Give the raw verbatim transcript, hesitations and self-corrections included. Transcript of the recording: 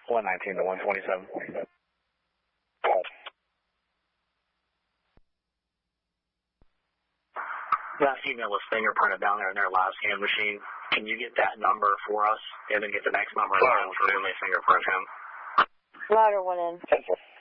one nineteen to one twenty-seven. That female was fingerprinted down there in their last scan machine. Can you get that number for us and then get the next number line for when they fingerprint him? Louder one in.